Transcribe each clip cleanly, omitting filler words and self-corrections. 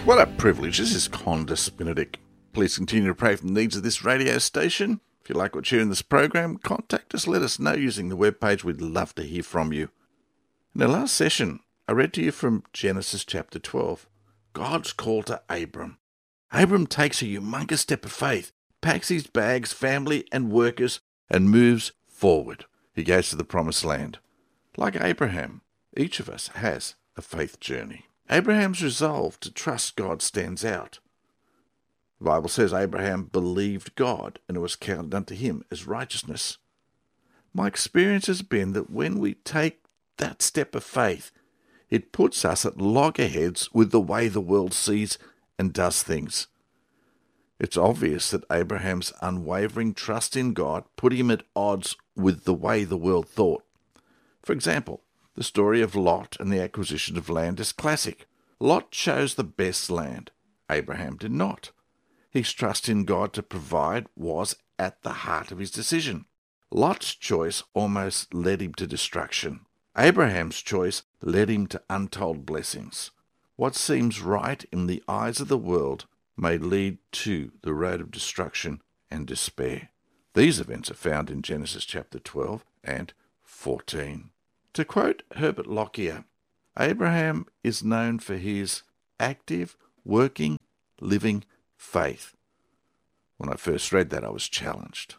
What a privilege. This is Condis Benedict. Please continue to pray for the needs of this radio station. If you like what you hear in this program, contact us. Let us know using the webpage. We'd love to hear from you. In the last session, I read to you from Genesis chapter 12. God's call to Abram. Abram takes a humongous step of faith, packs his bags, family and workers, and moves forward. He goes to the promised land. Like Abraham, each of us has a faith journey. Abraham's resolve to trust God stands out. The Bible says Abraham believed God and it was counted unto him as righteousness. My experience has been that when we take that step of faith, it puts us at loggerheads with the way the world sees and does things. It's obvious that Abraham's unwavering trust in God put him at odds with the way the world thought. For example, the story of Lot and the acquisition of land is classic. Lot chose the best land. Abraham did not. His trust in God to provide was at the heart of his decision. Lot's choice almost led him to destruction. Abraham's choice led him to untold blessings. What seems right in the eyes of the world may lead to the road of destruction and despair. These events are found in Genesis chapter 12 and 14. To quote Herbert Lockyer, Abraham is known for his active, working, living faith. When I first read that, I was challenged.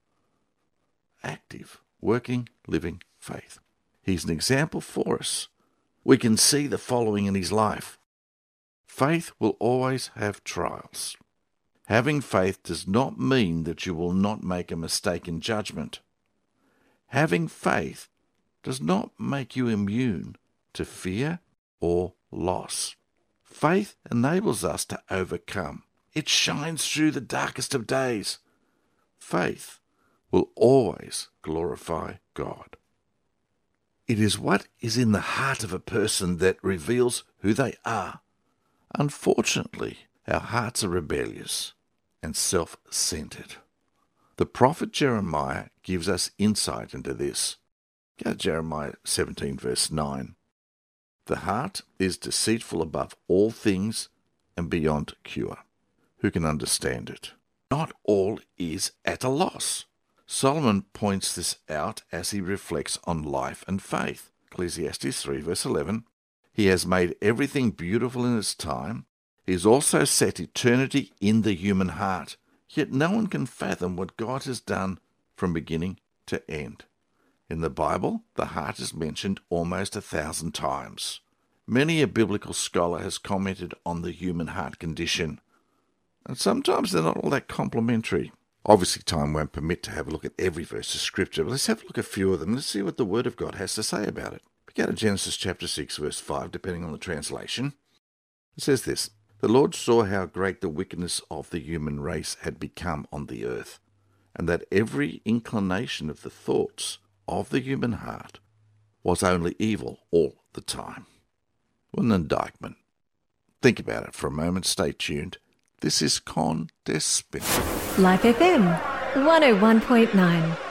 Active, working, living faith. He's an example for us. We can see the following in his life. Faith will always have trials. Having faith does not mean that you will not make a mistake in judgment. Having faith does not make you immune to fear or loss. Faith enables us to overcome. It shines through the darkest of days. Faith will always glorify God. It is what is in the heart of a person that reveals who they are. Unfortunately, our hearts are rebellious and self-centered. The prophet Jeremiah gives us insight into this. Go to Jeremiah 17 verse 9. The heart is deceitful above all things and beyond cure. Who can understand it? Not all is at a loss. Solomon points this out as he reflects on life and faith. Ecclesiastes 3 verse 11. He has made everything beautiful in its time. He has also set eternity in the human heart. Yet no one can fathom what God has done from beginning to end. In the Bible, the heart is mentioned almost 1,000 times. Many a biblical scholar has commented on the human heart condition, and sometimes they're not all that complimentary. Obviously, time won't permit to have a look at every verse of Scripture, but let's have a look at a few of them. Let's see what the Word of God has to say about it. We go to Genesis chapter 6, verse 5, depending on the translation. It says this, "The Lord saw how great the wickedness of the human race had become on the earth, and that every inclination of the thoughts of the human heart was only evil all the time." What an indictment. Think about it for a moment. Stay tuned. This is Condis Benedict. Life FM 101.9.